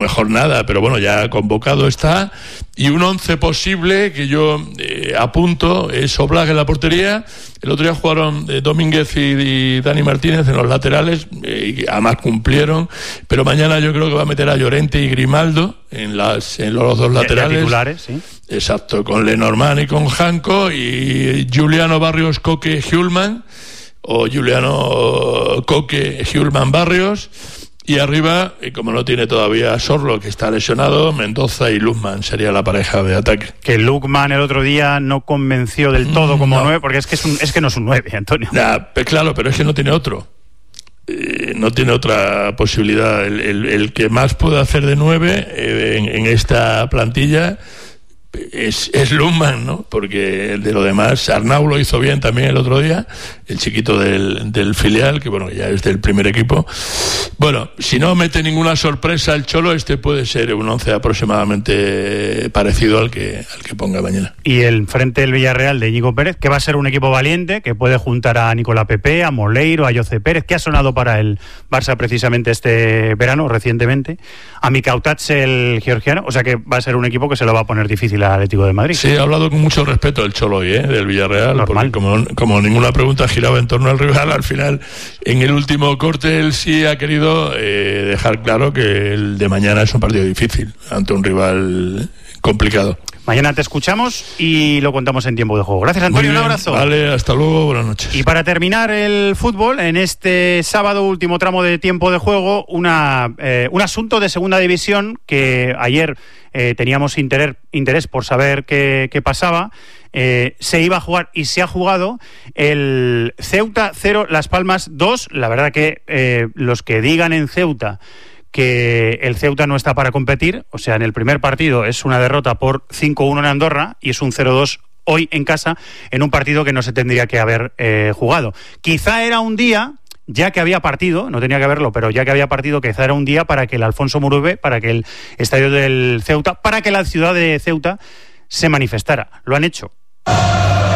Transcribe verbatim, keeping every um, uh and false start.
mejor nada, pero bueno, ya convocado está. Y un once posible que yo eh, apunto es Oblak en la portería. El otro día jugaron eh, Domínguez y, y Dani Martínez en los laterales, eh, y además cumplieron, pero mañana yo creo que va a meter a Llorente y Grimaldo en, las, en los dos laterales. Ya titulares, sí. Exacto, con Lenormand y con Janko, y Juliano Barrios, Coque, Hjulman, o Juliano Coque, Hjulman, Barrios. Y arriba, y como no tiene todavía Sorlo, que está lesionado, Mendoza y Lukman sería la pareja de ataque. Que Lukman el otro día no convenció del todo como no. nueve, porque es que, es, un, es que no es un nueve, Antonio. Nah, pues claro, pero es que no tiene otro. Eh, no tiene otra posibilidad. El, el, el que más puede hacer de nueve eh, en, en esta plantilla es, es Lukman, ¿no? Porque de lo demás, Arnau lo hizo bien también el otro día, el chiquito del, del filial, que bueno, ya es del primer equipo. Bueno, si no mete ninguna sorpresa el Cholo, este puede ser un once aproximadamente parecido al que, al que ponga mañana. Y el frente del Villarreal de Íñigo Pérez, que va a ser un equipo valiente, que puede juntar a Nicolás Pepe, a Moleiro, a Jose Pérez, que ha sonado para el Barça precisamente este verano, recientemente, a Mikautats, el georgiano, o sea que va a ser un equipo que se lo va a poner difícil al Atlético de Madrid. Sí, ha hablado con mucho respeto el Cholo hoy, ¿eh? Del Villarreal, normal, porque como, como ninguna pregunta giraba en torno al rival, al final, en el último corte, él sí ha querido eh, dejar claro que el de mañana es un partido difícil ante un rival complicado. Mañana te escuchamos y lo contamos en tiempo de juego. Gracias, Antonio, un abrazo. Vale, hasta luego, buenas noches. Y para terminar el fútbol, en este sábado, último tramo de tiempo de juego, una eh, un asunto de segunda división que ayer eh, teníamos interés, interés por saber qué, qué pasaba. Eh, se iba a jugar y se ha jugado el Ceuta cero, Las Palmas dos. La verdad que eh, los que digan en Ceuta que el Ceuta no está para competir, o sea, en el primer partido es una derrota por cinco uno en Andorra y es un cero dos hoy en casa en un partido que no se tendría que haber eh, jugado. Quizá era un día, ya que había partido, no tenía que haberlo, pero ya que había partido, quizá era un día para que el Alfonso Murube, para que el estadio del Ceuta, para que la ciudad de Ceuta se manifestara. Lo han hecho.